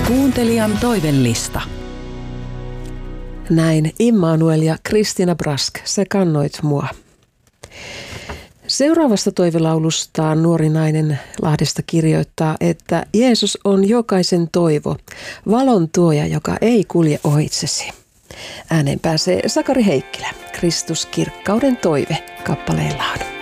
Kuuntelijan toivellista. Näin Immanuel ja Kristina Brask, sä kannoit mua. Seuraavasta toivelaulusta nuori nainen Lahdesta kirjoittaa, että Jeesus on jokaisen toivo, valon tuoja, joka ei kulje ohitsesi. Ääneen pääsee Sakari Heikkilä, Kristus kirkkauden toive kappaleellaan.